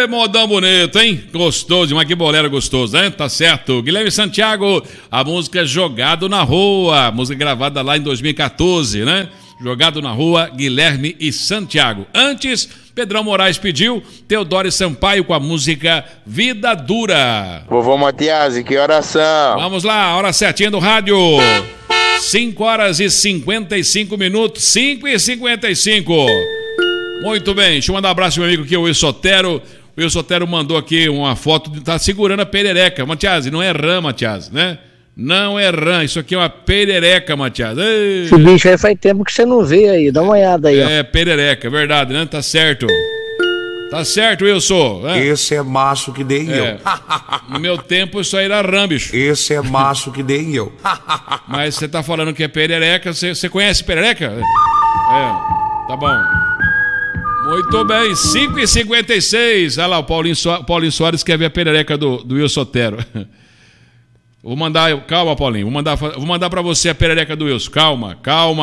Ê, modão bonito, hein? Gostoso demais, que bolero gostoso, né? Tá certo. Guilherme Santiago, a música Jogado na Rua, música gravada lá em 2014, né? Jogado na Rua, Guilherme e Santiago. Antes, Pedrão Moraes pediu Teodoro Sampaio com a música Vida Dura. Vovô Matias, que oração? Vamos lá, hora certinha do rádio. 5 horas e 55 minutos, 5h55. Muito bem, deixa eu mandar um abraço pro meu amigo aqui, o Wilson Otero. O Wilson Otero mandou aqui uma foto, tá segurando a perereca. Matias, não é rã, Matias, né? Não é rã, isso aqui é uma perereca, Matias. Ei. Esse bicho aí faz tempo que você não vê aí, dá uma olhada aí, ó. É, perereca, verdade, né? Tá certo. Tá certo, Wilson. É. Esse é macho que nem eu. No meu tempo isso aí era rã, bicho. Esse é macho que nem eu. Mas você tá falando que é perereca, você conhece perereca? É, tá bom. Muito bem, 5h56. Olha lá, o Paulinho Soares quer ver a perereca do Wilson Otero. Vou mandar, calma, Paulinho, vou mandar pra você a perereca do Wilson. Calma.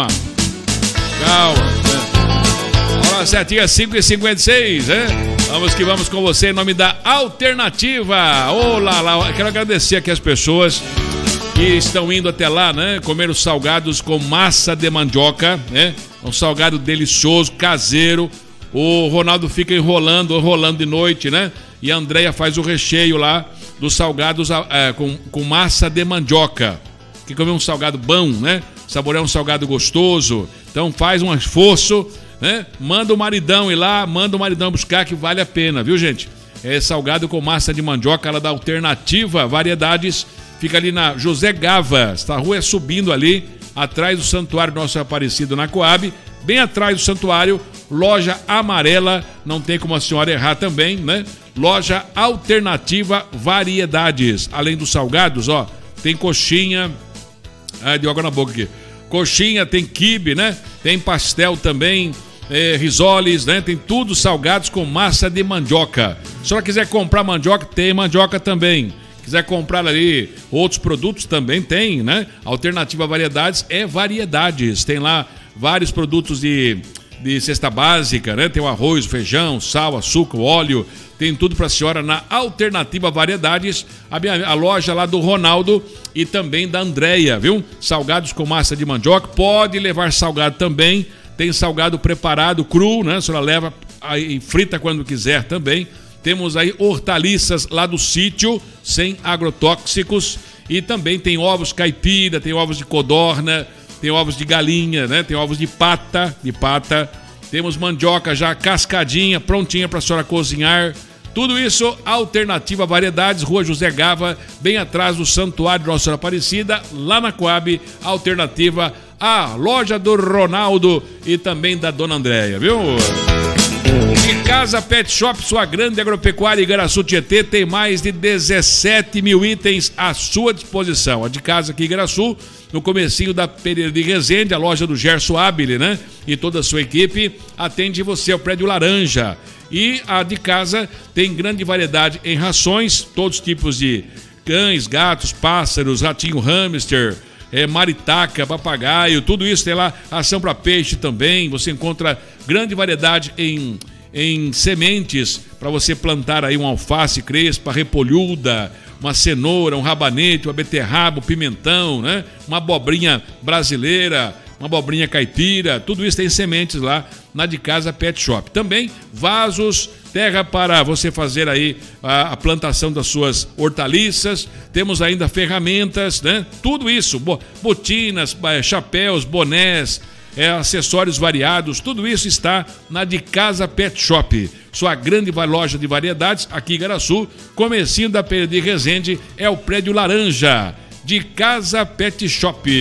Olha, certinho, 5h56, né? Vamos que vamos com você em nome da Alternativa. Olá, lá, quero agradecer aqui as pessoas que estão indo até lá, né? Comer os salgados com massa de mandioca, né? Um salgado delicioso, caseiro. O Ronaldo fica enrolando de noite, né? E a Andréia faz o recheio lá dos salgados com massa de mandioca. Que comer um salgado bom, né? Saborear um salgado gostoso. Então faz um esforço, né? Manda o maridão ir lá, manda o maridão buscar que vale a pena, viu, gente? É salgado com massa de mandioca, ela da Alternativa Variedades. Fica ali na José Gavas, a rua é subindo ali, atrás do Santuário Nosso Aparecido na Coab. Bem atrás do santuário, loja amarela, não tem como a senhora errar também, né? Loja Alternativa Variedades. Além dos salgados, ó, tem coxinha, deu água na boca aqui. Coxinha, tem quibe, né? Tem pastel também, risoles, né? Tem tudo salgados com massa de mandioca. Se a senhora quiser comprar mandioca, tem mandioca também. Quiser comprar ali outros produtos, também tem, né? Alternativa Variedades é Variedades. Tem lá vários produtos de cesta básica, né? Tem o arroz, o feijão, sal, açúcar, o óleo. Tem tudo para a senhora na Alternativa Variedades. A loja lá do Ronaldo e também da Andréia, viu? Salgados com massa de mandioca. Pode levar salgado também. Tem salgado preparado, cru, né? A senhora leva e frita quando quiser também. Temos aí hortaliças lá do sítio, sem agrotóxicos. E também tem ovos caipira, tem ovos de codorna, tem ovos de galinha, né? Tem ovos de pata. Temos mandioca já cascadinha, prontinha para a senhora cozinhar. Tudo isso, Alternativa Variedades, Rua José Gava, bem atrás do Santuário Nossa Senhora Aparecida, lá na Coab, Alternativa, a loja do Ronaldo e também da Dona Andréia, viu? De Casa Pet Shop, sua grande agropecuária Igaraçu Tietê, tem mais de 17 mil itens à sua disposição. A de casa aqui em Igaraçu, no comecinho da Pereira de Resende, a loja do Gerson Abile, né? E toda a sua equipe atende você ao Prédio Laranja. E a de casa tem grande variedade em rações, todos os tipos de cães, gatos, pássaros, ratinho hamster, maritaca, papagaio, tudo isso. Tem lá ação para peixe também. Você encontra grande variedade em sementes para você plantar aí um alface crespa, repolhuda, uma cenoura, um rabanete, uma beterraba, um pimentão, né? Uma abobrinha brasileira, uma abobrinha caipira, tudo isso tem sementes lá na De Casa Pet Shop. Também vasos, terra para você fazer aí a plantação das suas hortaliças. Temos ainda ferramentas, né? Tudo isso, botinas, chapéus, bonés, acessórios variados, tudo isso está na De Casa Pet Shop. Sua grande loja de variedades aqui em Igaraçu, comecinho da Pereira de Resende, é o Prédio Laranja, De Casa Pet Shop.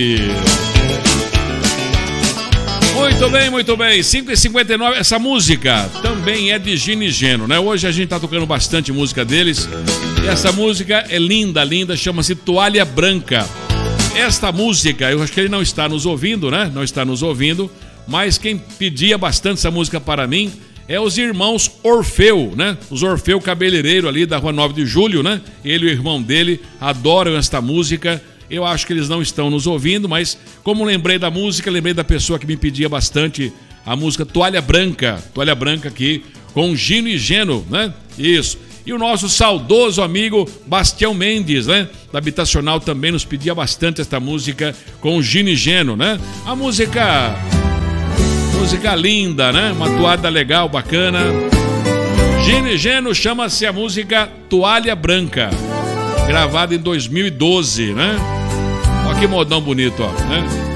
Muito bem, 5h59, essa música também é de Gino e Geno, né? Hoje a gente tá tocando bastante música deles, e essa música é linda, chama-se Toalha Branca. Esta música, eu acho que ele não está nos ouvindo, né? Não está nos ouvindo, mas quem pedia bastante essa música para mim é os irmãos Orfeu, né? Os Orfeu cabeleireiro ali da Rua 9 de Julho, né? Ele e o irmão dele adoram esta música. Eu acho que eles não estão nos ouvindo, mas como lembrei da música, lembrei da pessoa que me pedia bastante a música Toalha Branca aqui, com Gino e Geno, né? Isso. E o nosso saudoso amigo Bastião Mendes, né? Da Habitacional também nos pedia bastante esta música com Gino e Geno, né? A música linda, né? Uma toada legal, bacana. Gino e Geno, chama-se a música Toalha Branca, gravada em 2012, né? Olha que modão bonito, ó, né?